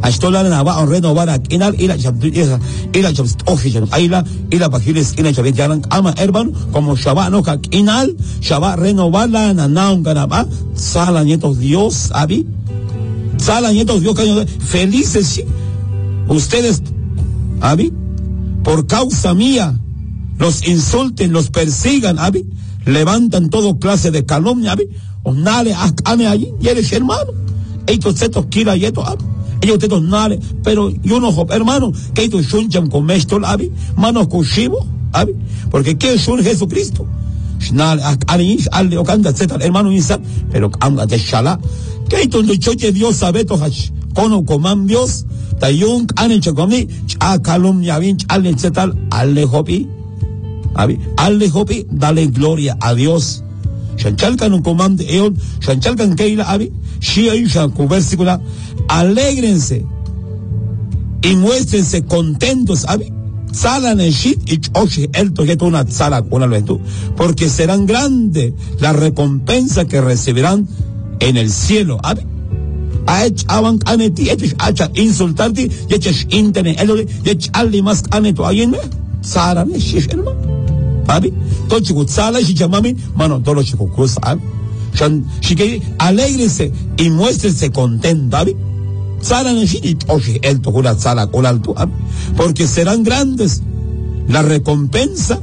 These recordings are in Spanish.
Ashtolan va renovar a Kinal y la Ojijan, Aila y la Bajiles y la Chabet Yaran Ama Herban, como Shabano Kinal, Shabbat renovar la Nanaun Ganaba, Sala nietos Dios, Abi, Sala nietos Dios, felices, sí. Ustedes, Abi, por causa mía, los insulten, los persigan, Abi, levantan todo clase de calumnia, Abi, Onale, Akane allí, y eres hermano. Ellos setos kira y esto, Abi. Ellos tetos nale, pero yo no, hermano, que ellos shunchan con mestol, Abi, manos kushibo, Abi, porque ¿qué es un Jesucristo? Nale, Akane, Ale, Okanda, etcétera, hermano, Isa, pero anda de Shala, que ellos no choche Dios sabe, tohach, kono coman Dios, Tayung, Ane, Chacomi, Chakalumnia, Vinch, Ale, etcétera, Ale, Hopi, Abi, Ale, Hopi, dale gloria a Dios. Shanchalkan un comando, Eon, Shanchalkan Keila, Abi, Shia Isha, versícula, alégrense y muéstrense contentos, Abi, salan el shit y oche el toqueto una sala con una luz, porque serán grandes la recompensa que recibirán en el cielo, Abi. Aech avan aneti, ech acha insultarte, y ech internet, y ech alli más aneto ayinme, saran el shit, hermano. Abi, todo chico sala y chamami, mano, todo chico cruz, Abi. Shike, alégrense y muéstrense contentos, Abi. Salan el shit y oche el toqueto sala con alto, Abi, porque serán grandes la recompensa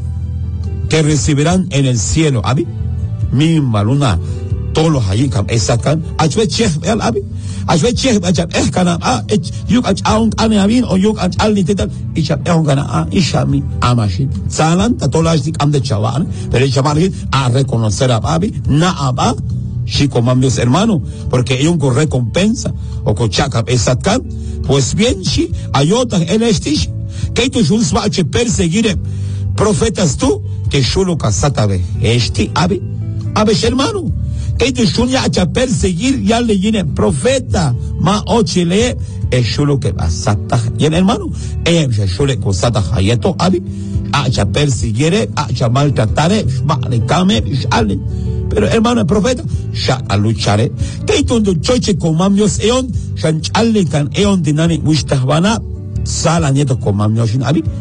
que recibirán en el cielo, Abi. Mi maluna, todos los allí, sacan, achwe chef el Abi. Ashwe chef achap kana yuk ach aun ane abin o yuk ach al nitetal ichap kana ishami amashin salan tatolashik am de chaval pero el chaval a reconocer a Abi na aba chico mamios hermano porque hay un recompensa o cochaca esatkan pues bien si ayotan el estish que tu juns va a perseguir profetas tú que shulo kasatabe Abi hermano que tu shunya a perseguir ya le viene profeta ma ochile es shulo que basata y el hermano shule kosata hayeto Abi a perseguir a maltratar vale kame ale pero hermano el profeta ya a luchar que tu choche comamios eon chanchale kan eon dinani mushtabana sala nietos comamios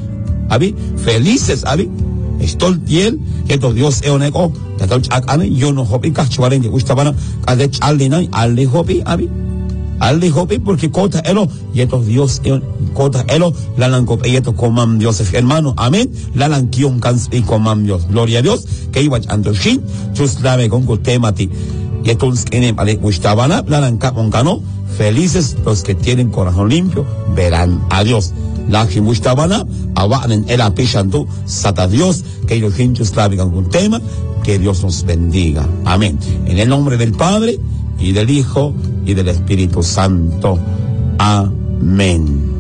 Abi felices Abi Estol tiel, que Dios eonego, que tal chacane, yo no hopi cachuaren de ustabana, que chalina, alle hopi, Abi, alle hopi, porque cota elo, y estos Dios cota elo, la lanco, y estos coman Dios, hermano, amén, la lanquion cans y coman Dios, gloria a Dios, que iba ando shin, chus lave con temati, y estos que ale ustabana, la lanca moncano, felices los que tienen corazón limpio, verán a Dios. La Jimustabana, awanen el apichandu, sata Dios, que ellos hinchos clavigan un tema, que Dios nos bendiga. Amén. En el nombre del Padre, y del Hijo, y del Espíritu Santo. Amén.